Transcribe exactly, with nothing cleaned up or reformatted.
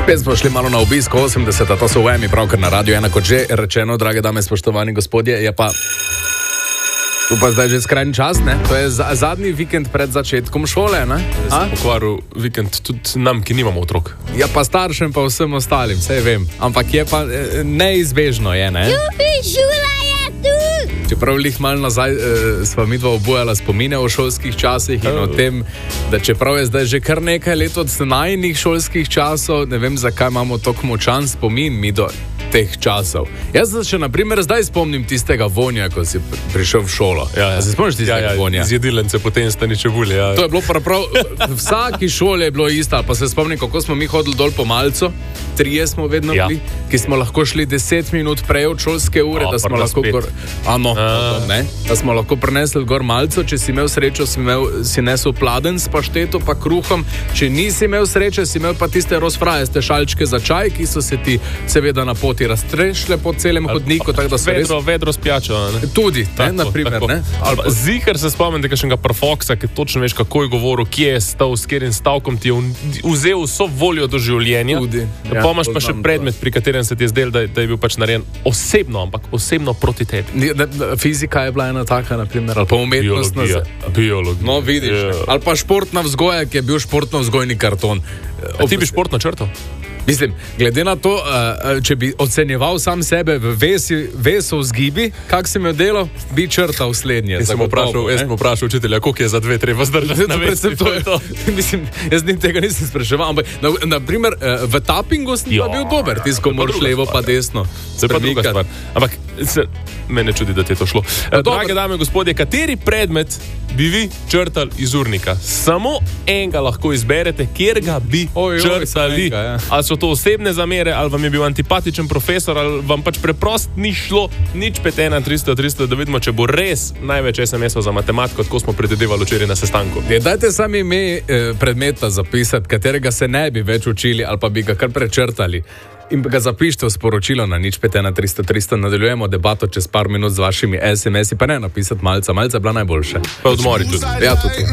Spet smo šli malo na obisk osemdeseta, to so v Emi, pravkar na Radio ena, kot že rečeno, drage dame, spoštovani gospodje, je pa... Tu pa zdaj že skrajni čas, ne? To je za, zadnji vikend pred začetkom šole, ne? Jaz sem pokvaril vikend tudi nam, ki nimamo otrok. Ja, pa staršem, pa vsem ostalim, sej vem. Ampak je pa neizbežno, je, ne? Ljubi, šola je tu! Čeprav lih malo nazaj eh, sva midva obujala spomine o šolskih časih in oh. o tem, da čeprav je zdaj že kar nekaj let od najnih šolskih časov, ne vem, zakaj imamo tako močan spomin mi do teh časov. Jaz se še, na primer, zdaj spomnim tistega vonja, ko si prišel v šolo. Ja, ja. Se spomniš tistega ja, ja, vonja? Zjedilence potem stani čebulje, ja. To je bilo prav, v vsaki šoli je bilo isto, pa se spomnim, kako smo mi hodili dol po malcu, trije smo vedno ja. bili, ki smo lahko šli deset minut prej od šolske ure, o, da smo lahko gor, ano, A. ne, da smo lahko prenesli gor malco, če si imel srečo, si, imel, si nesel pladen s pašteto pa kruhom, če nisi imel sreče, si imel pa tiste rozfrajaste šalčke za čaj, ki so se ti seveda na poti raztrešle po celem hodniku, tako da so vedro, res... vedro spjačo, ne? Tudi, tako, ne, na primer, tako. ne? Ali pa zihar se spomnite kakšnega prfoksa, ki točno veš, kako je govoril, kje je stal, s katerim stavkom ti je vzel vso voljo do življenja. Tudi. Ja, pa imaš pa še predmet, pri katerem se ti je zdel, da, da je bil pač narejen osebno, ampak osebno proti tebi. Da, da, fizika je bila ena taka, na primer, ali pa umetnost. Biologija. Biologija. No, vidiš. Yeah. Ali pa športna vzgoja, ki je bil športno-vzgojni karton. A ti bi športno črto? Mislim, glede na to, uh, če bi ocenjeval sam sebe v vesi, vesov zgibi, kak si imel delo, bi črtal slednje. Jaz sem vprašal, jaz sem vprašal učitelja, koliko je za dve treba zdržati na vesi. To je to. Mislim, jaz ni tega nisem spraševal, ampak na, na primer uh, v tapingu sem pa bil dober, tisko moraš levo pa desno. To je pa druga stvar. Ampak se, mene čudi, da ti je to šlo. Uh, Drage dame in gospodje, kateri predmet bi vi črtali iz urnika? Samo enega lahko izberete, kjer ga bi oj, črtali. Enega, ja. Ali so to osebne zamere, ali vam je bil antipatičen profesor, ali vam pač preprost ni šlo nič pet ena tristo tristo, da vidimo, če bo res največ es em esov za matematiko, kot smo predvidevali včeraj na sestanku. Je, dajte sami ime eh, predmeta zapisati, katerega se ne bi več učili, ali pa bi ga kar prečrtali. In ga zapišite v sporočilo na nič pet ena tristo tristo. Nadaljujemo debato čez par minut z vašimi es em esi, pa ne napisati malca, malca je bila najboljša. Pa odmori tudi. Ja, tudi.